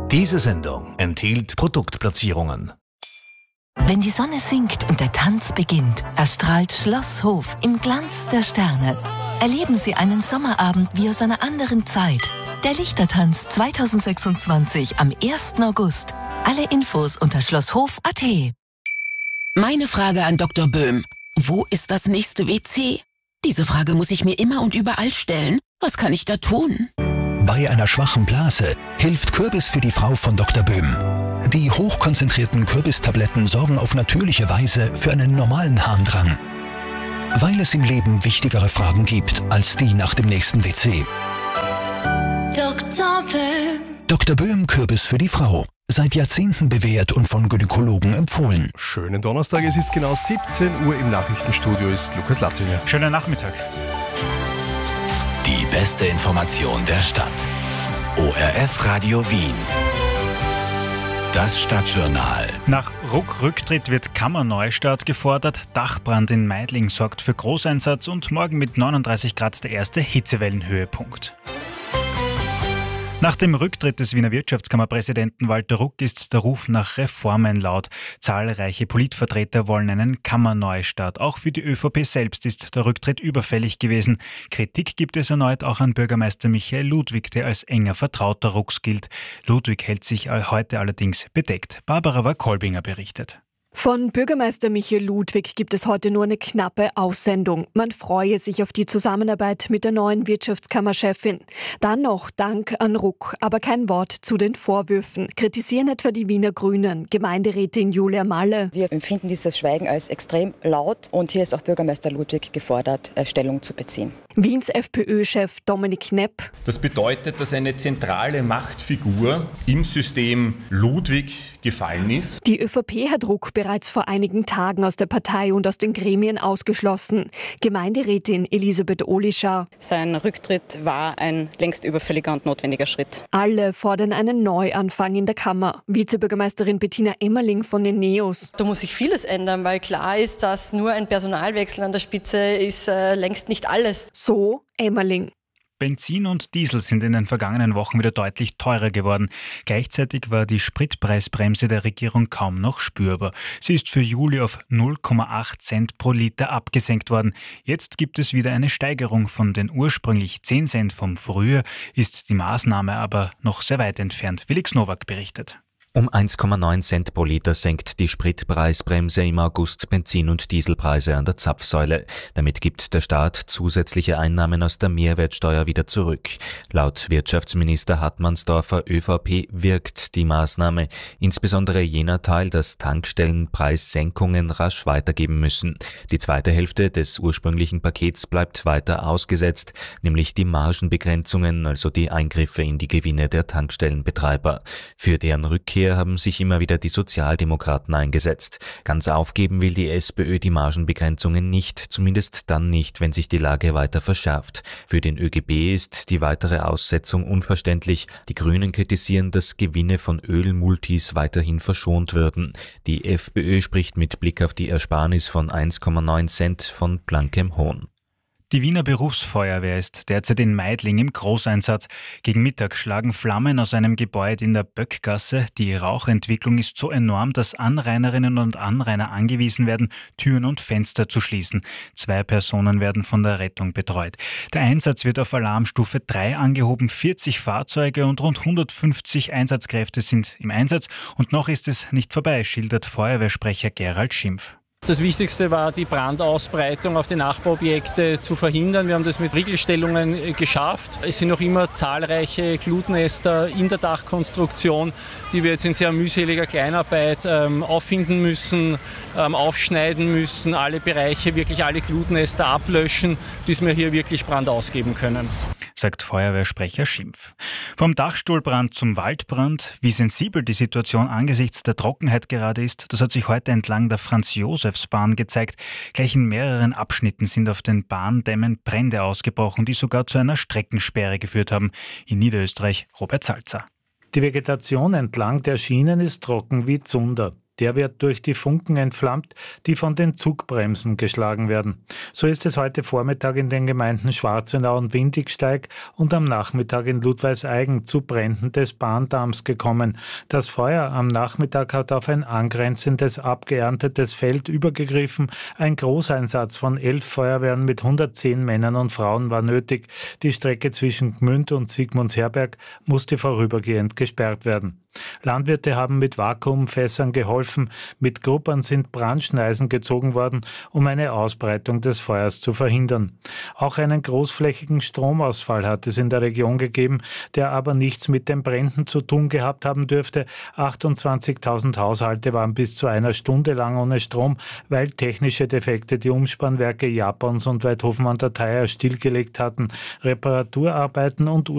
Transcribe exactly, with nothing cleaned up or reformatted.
Diese Sendung enthielt Produktplatzierungen. Wenn die Sonne sinkt und der Tanz beginnt, erstrahlt Schloss Hof im Glanz der Sterne. Erleben Sie einen Sommerabend wie aus einer anderen Zeit. Der Lichtertanz zweitausendsechsundzwanzig am ersten August. Alle Infos unter schlosshof punkt a t. Meine Frage an Doktor Böhm. Wo ist das nächste W C? Diese Frage muss ich mir immer und überall stellen. Was kann ich da tun? Bei einer schwachen Blase hilft Kürbis für die Frau von Doktor Böhm. Die hochkonzentrierten Kürbistabletten sorgen auf natürliche Weise für einen normalen Harndrang. Weil es im Leben wichtigere Fragen gibt als die nach dem nächsten W C. Doktor Böhm. Doktor Böhm Kürbis für die Frau. Seit Jahrzehnten bewährt und von Gynäkologen empfohlen. Schönen Donnerstag, es ist genau siebzehn Uhr, im Nachrichtenstudio ist Lukas Lattinger. Schönen Nachmittag. Die beste Information der Stadt. O R F Radio Wien. Das Stadtjournal. Nach Ruck-Rücktritt wird Kammerneustart gefordert. Dachbrand in Meidling sorgt für Großeinsatz und morgen mit neununddreißig Grad der erste Hitzewellenhöhepunkt. Nach dem Rücktritt des Wiener Wirtschaftskammerpräsidenten Walter Ruck ist der Ruf nach Reformen laut. Zahlreiche Politvertreter wollen einen Kammerneustart. Auch für die ÖVP selbst ist der Rücktritt überfällig gewesen. Kritik gibt es erneut auch an Bürgermeister Michael Ludwig, der als enger Vertrauter Rucks gilt. Ludwig hält sich heute allerdings bedeckt. Barbara Wakolbinger berichtet. Von Bürgermeister Michael Ludwig gibt es heute nur eine knappe Aussendung. Man freue sich auf die Zusammenarbeit mit der neuen Wirtschaftskammerchefin. Dann noch Dank an Ruck, aber kein Wort zu den Vorwürfen. Kritisieren etwa die Wiener Grünen, Gemeinderätin Julia Malle. Wir empfinden dieses Schweigen als extrem laut und hier ist auch Bürgermeister Ludwig gefordert, Stellung zu beziehen. Wiens FPÖ-Chef Dominik Knepp. Das bedeutet, dass eine zentrale Machtfigur im System Ludwig gefallen ist. Die ÖVP hat Ruck bereits vor einigen Tagen aus der Partei und aus den Gremien ausgeschlossen. Gemeinderätin Elisabeth Ohlischer. Sein Rücktritt war ein längst überfälliger und notwendiger Schritt. Alle fordern einen Neuanfang in der Kammer. Vizebürgermeisterin Bettina Emmerling von den Neos. Da muss sich vieles ändern, weil klar ist, dass nur ein Personalwechsel an der Spitze ist äh, längst nicht alles. So Emmerling. Benzin und Diesel sind in den vergangenen Wochen wieder deutlich teurer geworden. Gleichzeitig war die Spritpreisbremse der Regierung kaum noch spürbar. Sie ist für Juli auf null Komma acht Cent pro Liter abgesenkt worden. Jetzt gibt es wieder eine Steigerung. Von den ursprünglich zehn Cent vom Frühjahr ist die Maßnahme aber noch sehr weit entfernt. Felix Nowak berichtet. Um eins Komma neun Cent pro Liter senkt die Spritpreisbremse im August Benzin- und Dieselpreise an der Zapfsäule. Damit gibt der Staat zusätzliche Einnahmen aus der Mehrwertsteuer wieder zurück. Laut Wirtschaftsminister Hartmannsdorfer ÖVP wirkt die Maßnahme, insbesondere jener Teil, dass Tankstellen Preissenkungen rasch weitergeben müssen. Die zweite Hälfte des ursprünglichen Pakets bleibt weiter ausgesetzt, nämlich die Margenbegrenzungen, also die Eingriffe in die Gewinne der Tankstellenbetreiber. Für deren Rückkehr haben sich immer wieder die Sozialdemokraten eingesetzt. Ganz aufgeben will die SPÖ die Margenbegrenzungen nicht, zumindest dann nicht, wenn sich die Lage weiter verschärft. Für den ÖGB ist die weitere Aussetzung unverständlich. Die Grünen kritisieren, dass Gewinne von Ölmultis weiterhin verschont würden. Die FPÖ spricht mit Blick auf die Ersparnis von eins Komma neun Cent von blankem Hohn. Die Wiener Berufsfeuerwehr ist derzeit in Meidling im Großeinsatz. Gegen Mittag schlagen Flammen aus einem Gebäude in der Böckgasse. Die Rauchentwicklung ist so enorm, dass Anrainerinnen und Anrainer angewiesen werden, Türen und Fenster zu schließen. Zwei Personen werden von der Rettung betreut. Der Einsatz wird auf Alarmstufe drei angehoben. vierzig Fahrzeuge und rund hundertfünfzig Einsatzkräfte sind im Einsatz. Und noch ist es nicht vorbei, schildert Feuerwehrsprecher Gerald Schimpf. Das Wichtigste war, die Brandausbreitung auf die Nachbarobjekte zu verhindern. Wir haben das mit Riegelstellungen geschafft. Es sind noch immer zahlreiche Glutnester in der Dachkonstruktion, die wir jetzt in sehr mühseliger Kleinarbeit ähm, auffinden müssen, ähm, aufschneiden müssen, alle Bereiche, wirklich alle Glutnester ablöschen, bis wir hier wirklich Brand ausgeben können. Sagt Feuerwehrsprecher Schimpf. Vom Dachstuhlbrand zum Waldbrand, wie sensibel die Situation angesichts der Trockenheit gerade ist, das hat sich heute entlang der Franz-Josefs-Bahn gezeigt. Gleich in mehreren Abschnitten sind auf den Bahndämmen Brände ausgebrochen, die sogar zu einer Streckensperre geführt haben. In Niederösterreich Robert Salzer. Die Vegetation entlang der Schienen ist trocken wie Zunder. Der wird durch die Funken entflammt, die von den Zugbremsen geschlagen werden. So ist es heute Vormittag in den Gemeinden Schwarzenau und Windigsteig und am Nachmittag in Ludweiseigen zu Bränden des Bahndamms gekommen. Das Feuer am Nachmittag hat auf ein angrenzendes abgeerntetes Feld übergegriffen. Ein Großeinsatz von elf Feuerwehren mit hundertzehn Männern und Frauen war nötig. Die Strecke zwischen Gmünd und Sigmundsherberg musste vorübergehend gesperrt werden. Landwirte haben mit Vakuumfässern geholfen, mit Gruppern sind Brandschneisen gezogen worden, um eine Ausbreitung des Feuers zu verhindern. Auch einen großflächigen Stromausfall hat es in der Region gegeben, der aber nichts mit den Bränden zu tun gehabt haben dürfte. achtundzwanzigtausend Haushalte waren bis zu einer Stunde lang ohne Strom, weil technische Defekte die Umspannwerke Japans und Weidhofen an der Theier stillgelegt hatten. Reparaturarbeiten und